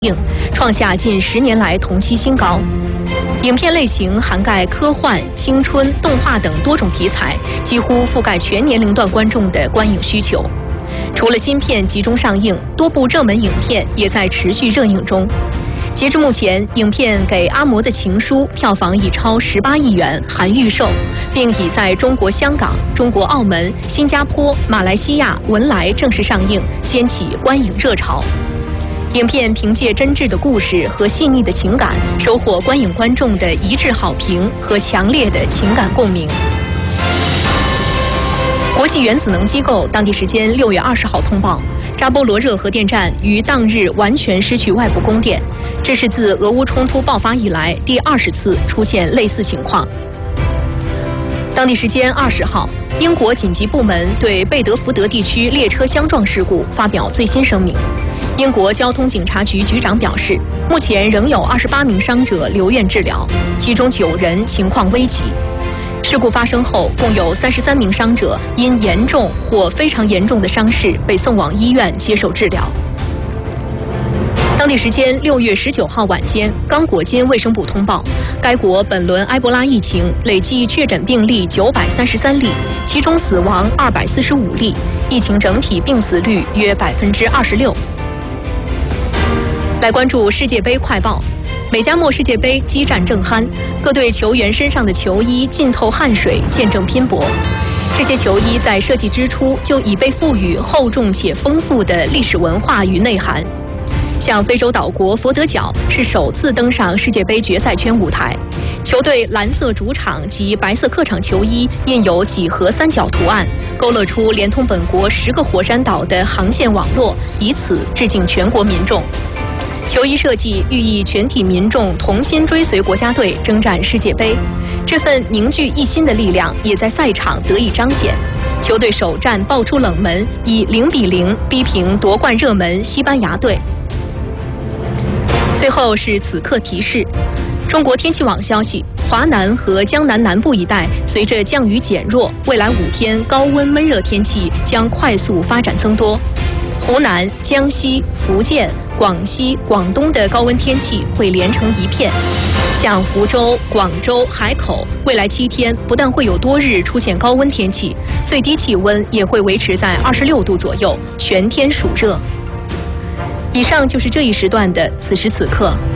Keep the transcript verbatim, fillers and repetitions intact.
映，创下近十年来同期新高。影片类型涵盖科幻、青春、动画等多种题材，几乎覆盖全年龄段观众的观影需求。除了新片集中上映，多部热门影片也在持续热映中。截至目前，影片《给阿嬷的情书》票房已超十八亿元，含预售，并已在中国香港、中国澳门、新加坡、马来西亚、文莱正式上映，掀起观影热潮。影片凭借真挚的故事和细腻的情感，收获观影观众的一致好评和强烈的情感共鸣。国际原子能机构当地时间六月二十号通报，扎波罗热核电站于当日完全失去外部供电，这是自俄乌冲突爆发以来第二十次出现类似情况。当地时间二十号，英国紧急部门对贝德福德地区列车相撞事故发表最新声明。英国交通警察局局长表示，目前仍有二十八名伤者留院治疗，其中九人情况危急。事故发生后，共有三十三名伤者因严重或非常严重的伤势被送往医院接受治疗。当地时间六月十九号晚间，刚果金卫生部通报，该国本轮埃博拉疫情累计确诊病例九百三十三例，其中死亡二百四十五例，疫情整体病死率约百分之二十六。来关注世界杯快报。美加墨世界杯激战正酣，各队球员身上的球衣浸透汗水，见证拼搏。这些球衣在设计之初就已被赋予厚重且丰富的历史文化与内涵。像非洲岛国佛得角是首次登上世界杯决赛圈舞台，球队蓝色主场及白色客场球衣印有几何三角图案，勾勒出连通本国十个火山岛的航线网络，以此致敬全国民众。球衣设计寓意全体民众同心追随国家队征战世界杯，这份凝聚一心的力量也在赛场得以彰显。球队首战爆出冷门，以零比零逼平夺冠热门西班牙队。最后是此刻提示：中国天气网消息，华南和江南南部一带随着降雨减弱，未来五天高温闷热天气将快速发展增多。湖南、江西、福建、广西、广东的高温天气会连成一片，像福州、广州、海口，未来七天不但会有多日出现高温天气，最低气温也会维持在二十六度左右，全天暑热。以上就是这一时段的此时此刻。